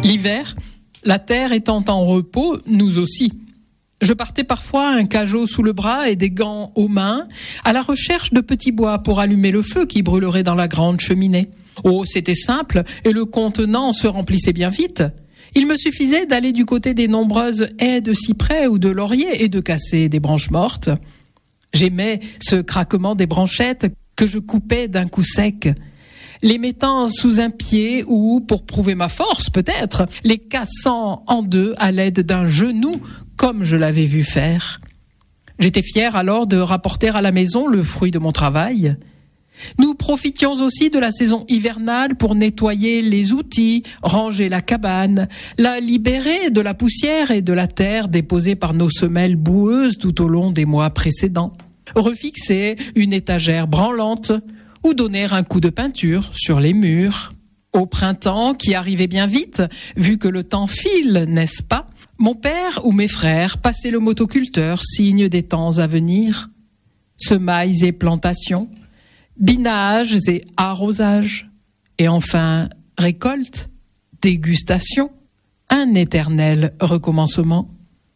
L'hiver, la terre étant en repos, nous aussi. Je partais parfois un cajot sous le bras et des gants aux mains, à la recherche de petits bois pour allumer le feu qui brûlerait dans la grande cheminée. Oh, c'était simple, et le contenant se remplissait bien vite. Il me suffisait d'aller du côté des nombreuses haies de cyprès ou de laurier et de casser des branches mortes. J'aimais ce craquement des branchettes que je coupais d'un coup sec, les mettant sous un pied ou, pour prouver ma force peut-être, les cassant en deux à l'aide d'un genou, comme je l'avais vu faire. J'étais fier alors de rapporter à la maison le fruit de mon travail. Nous profitions aussi de la saison hivernale pour nettoyer les outils, ranger la cabane, la libérer de la poussière et de la terre déposée par nos semelles boueuses tout au long des mois précédents, refixer une étagère branlante ou donner un coup de peinture sur les murs. Au printemps, qui arrivait bien vite, vu que le temps file, n'est-ce pas, mon père ou mes frères passaient le motoculteur, signe des temps à venir. Semailles et plantations, binages et arrosages, et enfin récolte, dégustation, un éternel recommencement.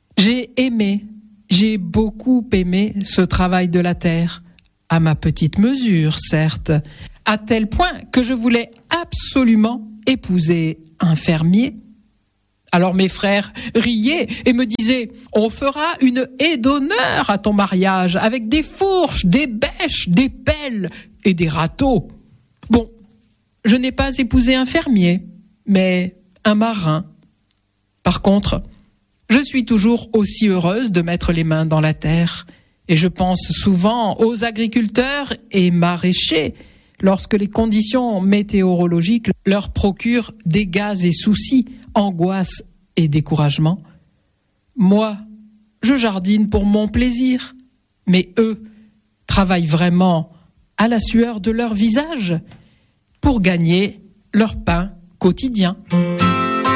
J'ai beaucoup aimé ce travail de la terre, à ma petite mesure, certes, à tel point que je voulais absolument épouser un fermier. Alors mes frères riaient et me disaient « On fera une haie d'honneur à ton mariage, avec des fourches, des bêches, des pelles et des râteaux. » Bon, je n'ai pas épousé un fermier, mais un marin. Par contre, je suis toujours aussi heureuse de mettre les mains dans la terre. Et je pense souvent aux agriculteurs et maraîchers lorsque les conditions météorologiques leur procurent dégâts et soucis, angoisse et découragement. Moi, je jardine pour mon plaisir, mais eux travaillent vraiment à la sueur de leur visage pour gagner leur pain quotidien.